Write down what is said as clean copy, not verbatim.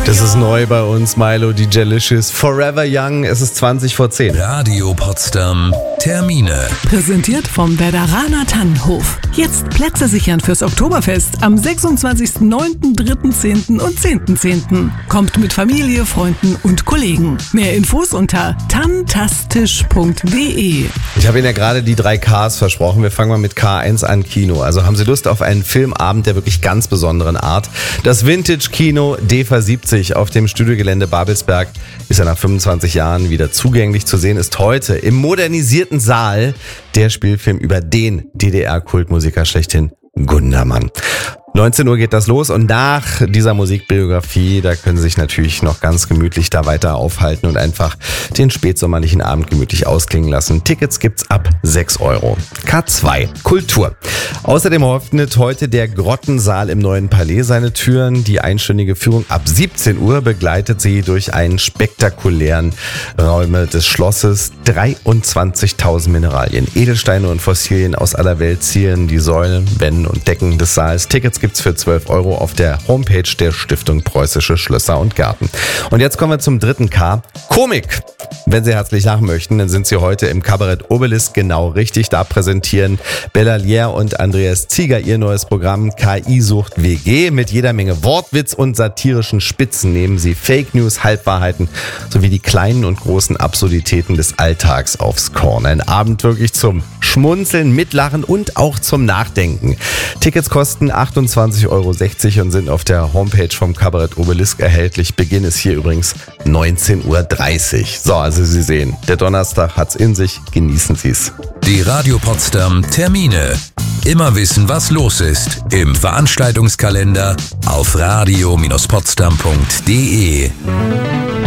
Das ist neu bei uns, Milo, die Delicious. Forever Young, es ist 20 vor 10. Radio Potsdam Termine. Präsentiert vom Werderaner Tannenhof. Jetzt Plätze sichern fürs Oktoberfest am 26.09., 3.10. und 10.10. Kommt mit Familie, Freunden und Kollegen. Mehr Infos unter tantastisch.de. Ich habe Ihnen ja gerade die 3 Ks versprochen. Wir fangen mal mit K1 an, Kino. Also haben Sie Lust auf einen Filmabend der wirklich ganz besonderen Art? Das Vintage-Kino DEFA 70 auf dem Studiogelände Babelsberg ist ja nach 25 Jahren wieder zugänglich zu sehen, ist heute im modernisierten Saal der Spielfilm über den DDR-Kultmusiker schlechthin, Gundermann. 19 Uhr geht das los und nach dieser Musikbiografie, da können Sie sich natürlich noch ganz gemütlich da weiter aufhalten und einfach den spätsommerlichen Abend gemütlich ausklingen lassen. Tickets gibt's ab 6 €. K2, Kultur. Außerdem öffnet heute der Grottensaal im Neuen Palais seine Türen. Die einstündige Führung ab 17 Uhr begleitet Sie durch einen spektakulären Räume des Schlosses. 23.000 Mineralien, Edelsteine und Fossilien aus aller Welt zieren die Säulen, Wände und Decken des Saals. Tickets gibt's für 12 € auf der Homepage der Stiftung Preußische Schlösser und Gärten. Und jetzt kommen wir zum dritten K, Komik. Wenn Sie herzlich lachen möchten, dann sind Sie heute im Kabarett Obelisk genau richtig. Da präsentieren Bella Lier und Andreas Zieger ihr neues Programm KI-Sucht WG. Mit jeder Menge Wortwitz und satirischen Spitzen nehmen Sie Fake News, Halbwahrheiten sowie die kleinen und großen Absurditäten des Alltags aufs Korn. Ein Abend wirklich zum Schmunzeln, Mitlachen und auch zum Nachdenken. Tickets kosten 28,60 € und sind auf der Homepage vom Kabarett Obelisk erhältlich. Beginn ist hier übrigens 19:30 Uhr. So, also Sie sehen, der Donnerstag hat's in sich. Genießen Sie's. Die Radio Potsdam Termine. Immer wissen, was los ist im Veranstaltungskalender auf radio-potsdam.de.